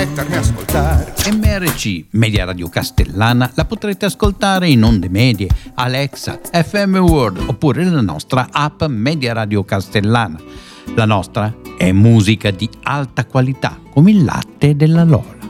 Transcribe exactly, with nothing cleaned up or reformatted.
mettermi a ascoltare. M R C, Media Radio Castellana, la potrete ascoltare in onde medie, Alexa, F M World oppure la nostra app Media Radio Castellana. La nostra è musica di alta qualità, come il latte della Lore.